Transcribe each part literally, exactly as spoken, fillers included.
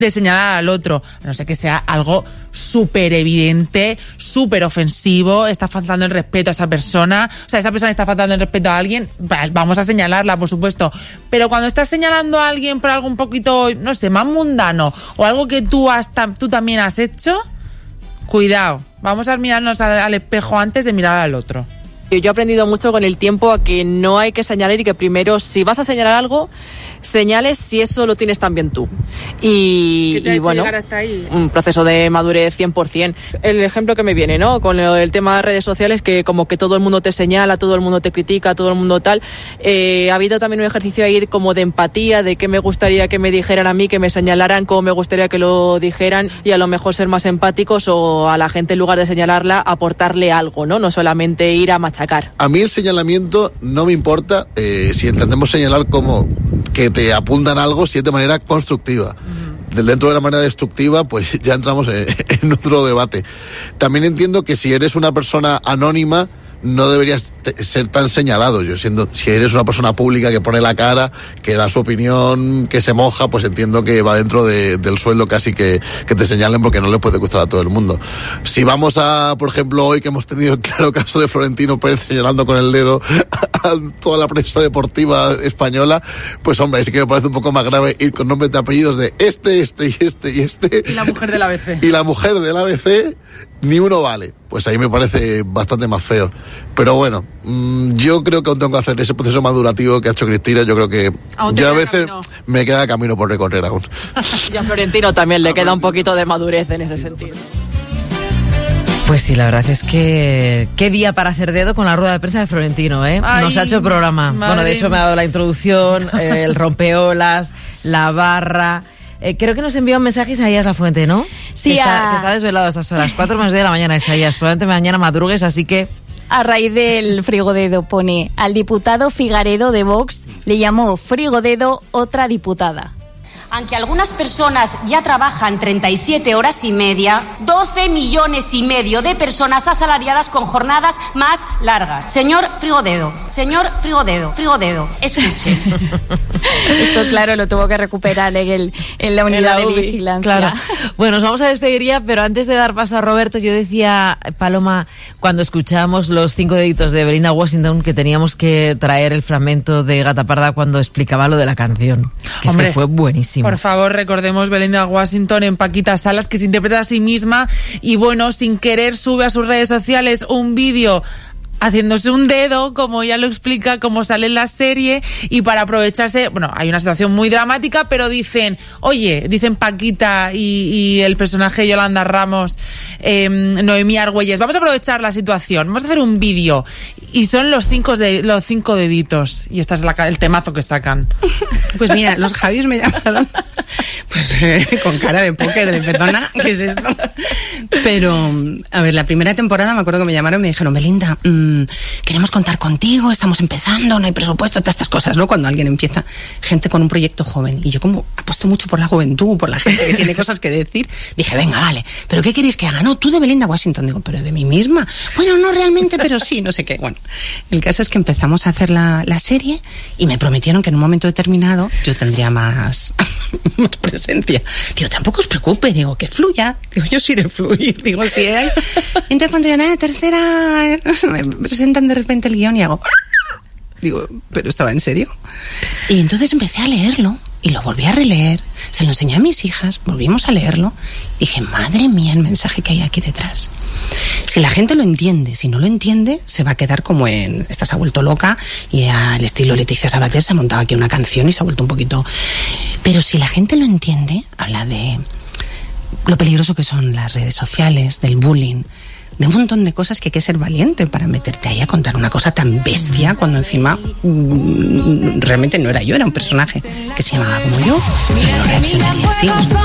de señalar al otro, a no ser que sea algo súper evidente, súper ofensivo, está faltando el respeto a esa persona, o sea, esa persona está faltando el respeto a alguien, vamos a señalarla, por supuesto, pero cuando estás señalando a alguien por algo un poquito, no sé, más mundano, o algo que tú, has, tú también has hecho, cuidado, vamos a mirarnos al, al espejo antes de mirar al otro. Yo he aprendido mucho con el tiempo a que no hay que señalar y que primero, si vas a señalar algo, señales si eso lo tienes también tú. Y, ¿Qué te ha y hecho bueno, llegar hasta ahí? Un proceso de madurez cien por ciento. El ejemplo que me viene, ¿no? Con el tema de redes sociales, que como que todo el mundo te señala, todo el mundo te critica, todo el mundo tal. Eh, ha habido también un ejercicio ahí como de empatía, de qué me gustaría que me dijeran a mí, que me señalaran, cómo me gustaría que lo dijeran, y a lo mejor ser más empáticos o a la gente, en lugar de señalarla, aportarle algo, ¿no? No solamente ir a machacar. A mí el señalamiento no me importa eh, si entendemos señalar como que te apuntan algo, si es de manera constructiva. Uh-huh. Dentro de la manera destructiva, pues ya entramos en, en otro debate. También entiendo que si eres una persona anónima, no deberías te- ser tan señalado. Yo siendo, si eres una persona pública que pone la cara, que da su opinión, que se moja, pues entiendo que va dentro de, del sueldo casi que, que te señalen, porque no le puede gustar a todo el mundo. Si vamos a, por ejemplo, hoy que hemos tenido el claro caso de Florentino Pérez señalando con el dedo a toda la prensa deportiva española, pues hombre, sí que me parece un poco más grave ir con nombres de apellidos de este, este y este y este. Y la mujer del A B C. Y la mujer del A B C, ni uno vale. Pues ahí me parece bastante más feo. Pero bueno, mmm, yo creo que aún tengo que hacer ese proceso madurativo que ha hecho Cristina. Yo creo que yo a veces camino. me queda camino por recorrer aún. Y a Florentino también le queda un poquito de madurez en ese sentido. Pues sí, la verdad es que qué día para hacer dedo con la rueda de prensa de Florentino, ¿eh? Ay, Nos ha hecho el programa. madre. Bueno, de hecho me ha dado la introducción, eh, el rompeolas, la barra. Eh, creo que nos envió un mensaje Isaías Lafuente, ¿no? Sí, que está, a... que está desvelado a estas horas, cuatro menos diez de la mañana, Isaías. Probablemente mañana madrugues, así que... A raíz del frigodedo pone, al diputado Figaredo de Vox le llamó frigodedo otra diputada. Aunque algunas personas ya trabajan treinta y siete horas y media, doce millones y medio de personas asalariadas con jornadas más largas. Señor Frigodedo, señor Frigodedo, Frigodedo, escuche. Esto, claro, lo tuvo que recuperar en, el, en la unidad en la de vigilancia. Claro. Bueno, nos vamos a despedir ya, pero antes de dar paso a Roberto, yo decía, Paloma, cuando escuchábamos los cinco deditos de Belinda Washington, que teníamos que traer el fragmento de Gata Parda cuando explicaba lo de la canción, que Hombre, es que fue buenísimo. Por favor, recordemos Belinda Washington en Paquita Salas, que se interpreta a sí misma y, bueno, sin querer sube a sus redes sociales un vídeo haciéndose un dedo, como ya lo explica, como sale en la serie, y para aprovecharse, bueno, hay una situación muy dramática, pero dicen, oye, dicen Paquita y, y el personaje Yolanda Ramos, eh, Noemí Argüelles, vamos a aprovechar la situación, vamos a hacer un vídeo, y son los cinco, de, los cinco deditos, y este es la, el temazo que sacan. Pues mira, los Javis me llamaron pues eh, con cara de póker, de perdona, ¿qué es esto? Pero, a ver, la primera temporada me acuerdo que me llamaron y me dijeron, Belinda, mmm, queremos contar contigo, estamos empezando, no hay presupuesto, todas estas cosas, ¿no? Cuando alguien empieza, gente con un proyecto joven. Y yo, como apuesto mucho por la juventud, por la gente que tiene cosas que decir, dije, venga, vale, ¿pero qué queréis que haga? No, tú de Belinda Washington. Digo, ¿pero de mí misma? Bueno, no realmente, pero sí, no sé qué. Bueno, el caso es que empezamos a hacer la, la serie y me prometieron que en un momento determinado yo tendría más, más presencia. Digo, tampoco os preocupe, digo, que fluya. Digo, yo soy de fluir, digo, si hay. Entonces cuando yo, nada, tercera, me presentan de repente el guión y hago... Digo, ¿pero estaba en serio? Y entonces empecé a leerlo y lo volví a releer, se lo enseñé a mis hijas, volvimos a leerlo, dije, madre mía, el mensaje que hay aquí detrás. Si la gente lo entiende, si no lo entiende, se va a quedar como en, esta se ha vuelto loca y al estilo Leticia Sabater se ha montado aquí una canción y se ha vuelto un poquito... Pero si la gente lo entiende, habla de lo peligroso que son las redes sociales, del bullying, de un montón de cosas que hay que ser valiente para meterte ahí a contar una cosa tan bestia cuando encima mmm, realmente no era yo, era un personaje que se llamaba como yo, pero no reaccionaría así.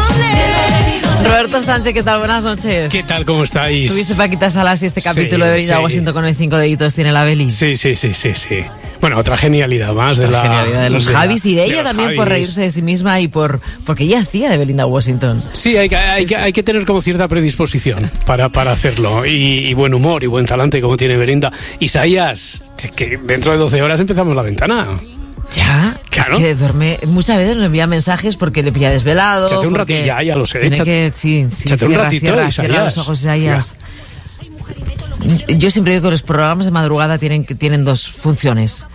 Roberto Sánchez, ¿qué tal? Buenas noches. ¿Qué tal? ¿Cómo estáis? ¿Tuviste Paquita Salas y este capítulo sí, de Belinda sí. Washington con el cinco deditos tiene la Beli? Sí, sí, sí, sí, sí. Bueno, otra genialidad más de otra la... genialidad de los de Javis la, y de ella de también Javis. por reírse de sí misma y por porque ella hacía de Belinda Washington. Sí, hay que, hay, sí, que, sí. hay que tener como cierta predisposición para, para hacerlo y, y buen humor y buen talante como tiene Belinda. Isaías, que dentro de doce horas empezamos la ventana. Ya, Claro. es que duerme, muchas veces nos envía mensajes porque le pilla desvelado. Échate un porque ratito, ya, ya lo sé, tiene échate- que, sí, sí, échate un cierra, ratito, cierra, Isaías. cierra los ojos, Isaías. Yo siempre digo que los programas de madrugada tienen, que tienen dos funciones.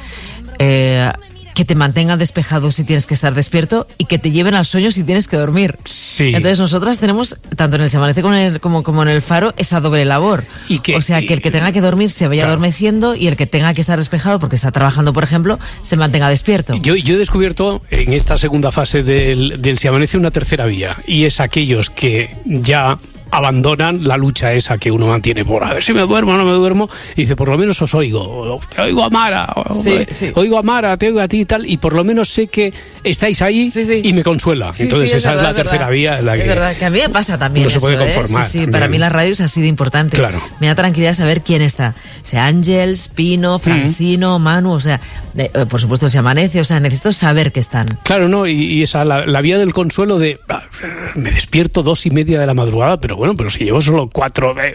Eh, que te mantengan despejado si tienes que estar despierto y que te lleven al sueño si tienes que dormir. Sí. Entonces nosotras tenemos, tanto en el Se Amanece como en el, como, como en el Faro, esa doble labor. Y que- o sea, que el que y- tenga que dormir se vaya Claro. adormeciendo y el que tenga que estar despejado porque está trabajando, por ejemplo, se mantenga despierto. Yo, yo he descubierto en esta segunda fase del, del Se Amanece una tercera vía, y es aquellos que ya abandonan la lucha esa que uno mantiene por a ver si me duermo o no me duermo, y dice, por lo menos os oigo, o, te oigo a Mara, o, Sí, sí. oigo a Mara, te oigo a ti y tal, y por lo menos sé que estáis ahí Sí, sí. y me consuela. Sí, Entonces sí, esa verdad, es la tercera verdad. vía en la que... Es verdad, que a mí me pasa también uno se eso, puede ¿eh? conformar Sí, sí, también. para mí la radio es así de importante. Claro. Me da tranquilidad saber quién está. Sea Ángels, Pino, Francino, Manu, o sea, de- eh, por supuesto Se Amanece, o sea, necesito saber que están. Claro, no, y, y esa, la, la vía del consuelo de ah, me despierto dos y media de la madrugada, pero bueno, pero si llevo solo cuatro, eh,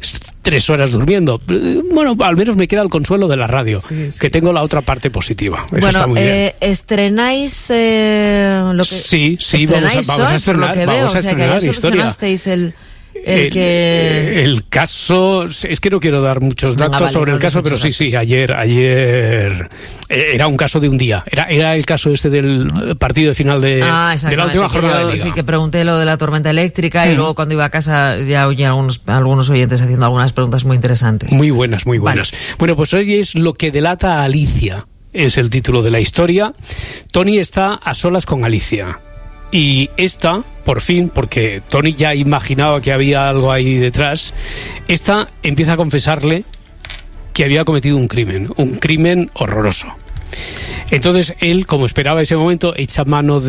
tres horas durmiendo, eh, bueno, al menos me queda el consuelo de la radio, que tengo la otra parte positiva. Eso está Bueno, muy bien. eh, estrenáis eh, lo que Sí, sí, vamos a- estrenáis vamos a hoy, estrenar- por lo que vamos veo, a o sea, que estrenar ayer historia. solucionasteis el, el, El, que... el caso, es que no quiero dar muchos Venga, datos vale, sobre no el des caso, pero muchos sí, sí, ayer, ayer eh, era un caso de un día, era, era el caso este del partido de final de, Ah, de la exactamente, última que jornada yo de Liga. Sí, que pregunté lo de la tormenta eléctrica y Mm. luego cuando iba a casa ya oí a algunos, a algunos oyentes haciendo algunas preguntas muy interesantes. Muy buenas, muy buenas. Bueno, pues hoy es Lo que delata a Alicia, es el título de la historia. Tony está a solas con Alicia. Y esta, por fin, porque Tony ya imaginaba que había algo ahí detrás, esta empieza a confesarle que había cometido un crimen, un crimen horroroso. Entonces él, como esperaba ese momento, echa mano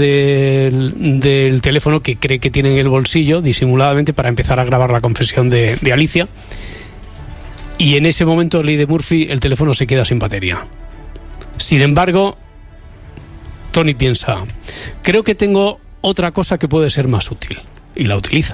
del, del teléfono que cree que tiene en el bolsillo, disimuladamente, para empezar a grabar la confesión de, de Alicia. Y en ese momento, ley de Murphy, el teléfono se queda sin batería. Sin embargo, Tony piensa, creo que tengo otra cosa que puede ser más útil. Y la utiliza.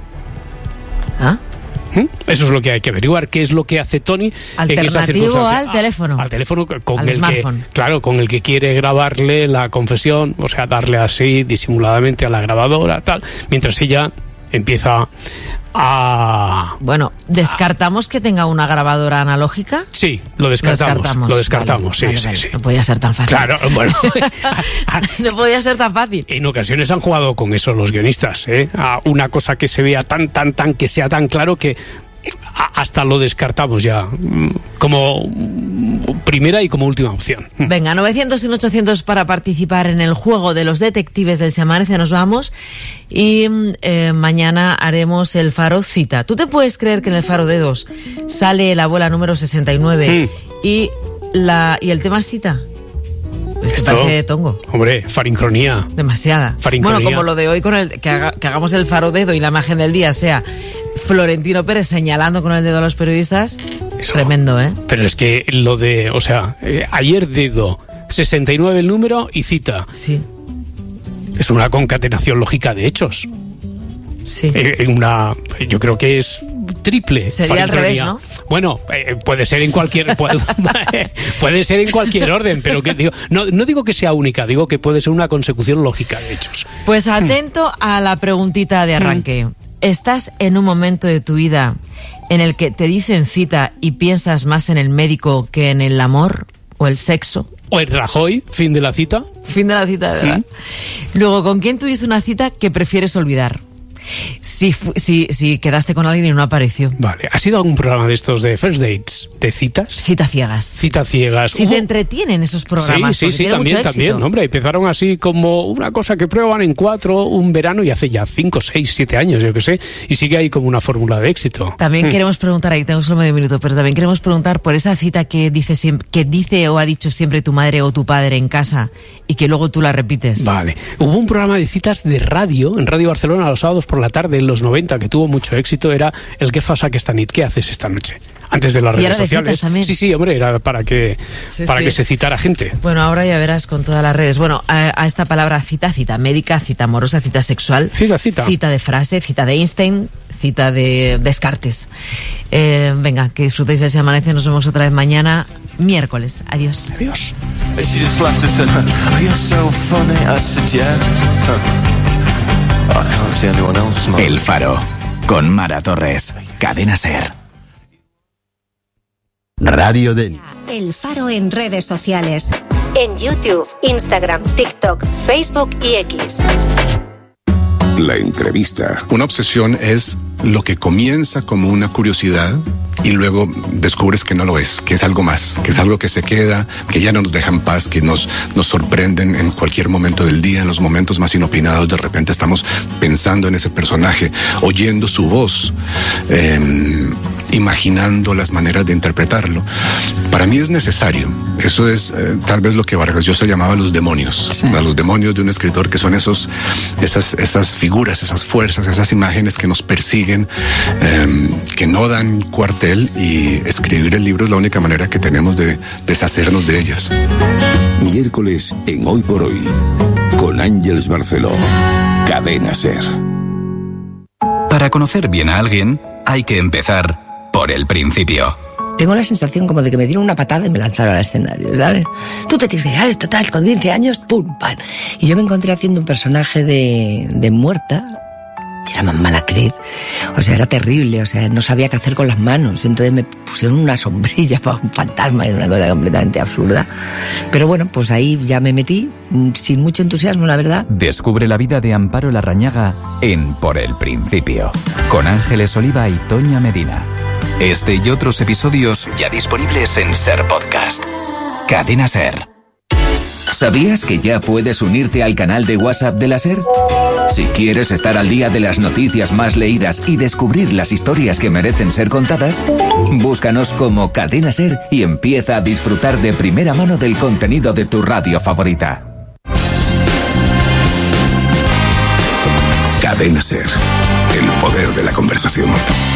¿Ah? ¿Mm? Eso es lo que hay que averiguar, qué es lo que hace Tony en esa Alternativo circunstancia. al teléfono. Al teléfono con Al el smartphone. que, claro, con el que quiere grabarle la confesión, o sea, darle así disimuladamente a la grabadora, tal, mientras ella empieza a... Bueno, ¿descartamos que tenga una grabadora analógica? Sí, lo descartamos, lo descartamos, Vale, sí, vale, sí, vale. sí. No podía ser tan fácil. Claro, bueno, No podía ser tan fácil. en ocasiones han jugado con eso los guionistas, ¿eh? A una cosa que se vea tan, tan, tan, que sea tan claro que a- hasta lo descartamos ya mm, como mm, primera y como última opción. Venga, novecientos y ochocientos para participar en el juego de los detectives del Se Amanece, nos vamos. Y eh, mañana haremos el Faro Cita. ¿Tú te puedes creer que en el Faro Dedos sale la bola número sesenta y nueve y, la, y el tema es cita? Es que Esto, parece tongo. Hombre, farincronía. Demasiada. Farincronía. Bueno, como lo de hoy con el que, haga- que hagamos el Faro Dedo y la imagen del día sea Florentino Pérez señalando con el dedo a los periodistas. Eso. Tremendo, ¿eh? Pero es que lo de, o sea, eh, ayer dedo, sesenta y nueve el número y cita. Sí, Es una concatenación lógica de hechos. sí. Eh, una, yo creo que es triple. Sería al farincronía. revés, Bueno, eh, puede ser en cualquier puede, puede ser en cualquier orden, pero que digo, no, no digo que sea única, digo que puede ser una consecución lógica de hechos. Pues atento a la preguntita de arranque. ¿Estás en un momento de tu vida en el que te dicen cita y piensas más en el médico que en el amor o el sexo? O en Rajoy, fin de la cita. Fin de la cita, de verdad. Luego, ¿con quién tuviste una cita que prefieres olvidar? Si, fu- si, si quedaste con alguien y no apareció. Vale, ¿ha sido algún programa de estos de first dates, de citas? Cita ciegas. Cita ciegas. Si Hubo- te entretienen esos Sí, programas. sí, porque sí, tienen también, mucho también, éxito. hombre, empezaron así como una cosa que prueban en cuatro, un verano, y hace ya cinco, seis, siete años, yo que sé, y sigue ahí como una fórmula de éxito. También Mm. queremos preguntar, ahí tengo solo medio minuto, pero también queremos preguntar por esa cita que dice, siem- que dice o ha dicho siempre tu madre o tu padre en casa y que luego tú la repites. Vale. Hubo un programa de citas de radio, en Radio Barcelona, los sábados por la tarde, en los noventa, que tuvo mucho éxito, era el ¿qué pasa que esta nit? ¿Qué haces esta noche? Antes de las Y redes era de sociales. citas también. Sí, sí, hombre, era para que, Sí, para sí. que se citara gente. Bueno, ahora ya verás con todas las redes. Bueno, a, a esta palabra cita, cita médica, cita amorosa, cita sexual. Cita, cita. Cita de frase, cita de Einstein, cita de Descartes. Eh, venga, que disfrutéis de ese amanecer. Nos vemos otra vez mañana, miércoles. Adiós. Adiós. El Faro, con Mara Torres, Cadena SER. Radio Denis. El Faro en redes sociales. En YouTube, Instagram, TikTok, Facebook y X. La entrevista. Una obsesión es lo que comienza como una curiosidad y luego descubres que no lo es, que es algo más, que es algo que se queda, que ya no nos deja en paz, que nos, nos sorprenden en cualquier momento del día, en los momentos más inopinados. De repente estamos pensando en ese personaje, oyendo su voz, eh, imaginando las maneras de interpretarlo. Para mí es necesario. Eso es eh, tal vez lo que Vargas Llosa llamaba los demonios, sí. A los demonios de un escritor, que son esos, esas, esas figuras, esas fuerzas, esas imágenes que nos persiguen, eh, que no dan cuartel, y escribir el libro es la única manera que tenemos de deshacernos de ellas. Miércoles en Hoy por Hoy, con Ángeles Barceló, Cadena SER. Para conocer bien a alguien, hay que empezar por el principio. Tengo la sensación como de que me dieron una patada y me lanzaron al escenario, ¿sabes? Tú te tienes que llegar, es total, con quince años, pum, pam. Y yo me encontré haciendo un personaje de, de muerta, que era más mala actriz. O sea, era terrible, o sea, no sabía qué hacer con las manos. Entonces me pusieron una sombrilla para un fantasma, era una cosa completamente absurda. Pero bueno, pues ahí ya me metí, sin mucho entusiasmo, la verdad. Descubre la vida de Amparo Larrañaga en Por el Principio, con Ángeles Oliva y Toña Medina. Este y otros episodios ya disponibles en SER Podcast. Cadena SER. ¿Sabías que ya puedes unirte al canal de WhatsApp de la SER? Si quieres estar al día de las noticias más leídas y descubrir las historias que merecen ser contadas, búscanos como Cadena SER y empieza a disfrutar de primera mano del contenido de tu radio favorita. Cadena SER, el poder de la conversación.